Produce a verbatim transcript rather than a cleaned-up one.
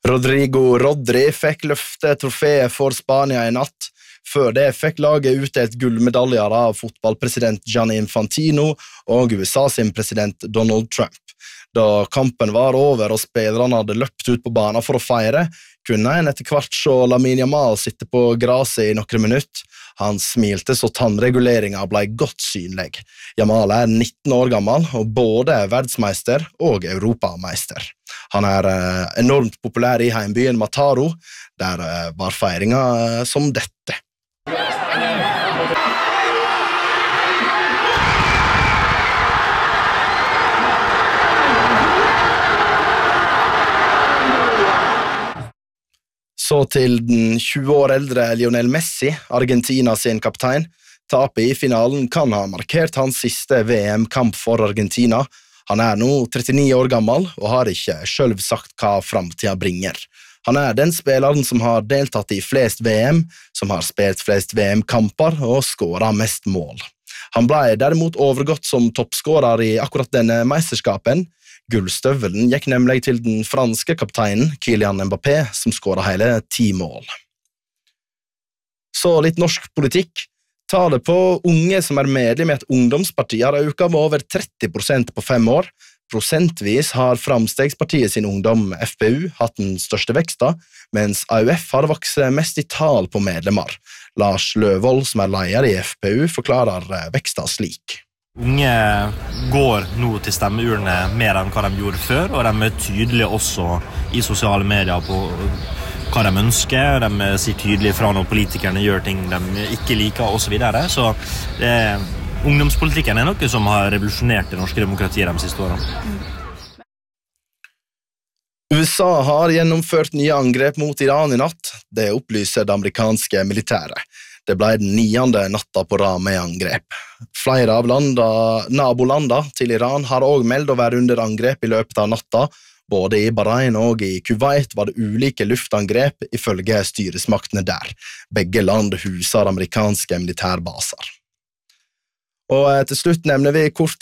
Rodrigo Rodri fikk løfte trofeet for Spania i natt. Før det fikk laget utdelt gullmedaljer av fotballpresident Gianni Infantino og U S A sin president Donald Trump. Da kampen var over og spillerne hadde løpt ut på banen for å feire, kunne en etter hvert se Lamine Yamal sitte på graset i noen minutter. Han smilte så tannreguleringen ble godt synlig. Yamal er nitten år gammel og både verdensmeister og europameister. Han er eh, enormt populær i heimbyen Mataro, der eh, var feiringen eh, som dette. Så til den tjue år eldre Lionel Messi, Argentina sin kaptein. Tapet i finalen kan ha markert hans siste V M-kamp for Argentina. Han er nå trettini år gammel og har ikke selv sagt hva fremtiden bringer. Han er den spilleren som har deltatt i flest V M, som har spilt flest V M-kamper og skåret mest mål. Han ble derimot overgått som toppskårer i akkurat denne meisterskapen. Gullstøvelen gikk nemlig til den franske kapteinen Kylian Mbappé, som skåret hele ti mål. Så litt norsk politikk. Tallet på unge som er medlem i et ungdomsparti har økt med over tretti prosent på fem år. Prosentvis har Framstegspartiet sin ungdom F P U hatt den største veksten, mens A U F har vokst mest i tal på medlemmer. Lars Løvold, som er leder i F P U, forklarer veksten slik. Unge går nå til stemmeurene mer enn hva de gjorde før, og de er tydelige også i sosiale medier på hva de ønsker. De sier tydelig fra når politikerne gjør ting de ikke liker, og så videre. Så det, ungdomspolitikken er noe som har revolusjonert det norske demokratiet de siste årene. U S A har gjennomført nye angrep mot Iran i natt. Det opplyser det amerikanske militæret. Det ble den niende natta på rad med angrep. Flere av landa, nabolanda til Iran har også meldt å være under angrep i løpet av natta. Både i Bahrain og i Kuwait var det ulike luftangrep ifølge styresmaktene der. Begge land huser amerikanske militærbaser. Og til slutt nevner vi kort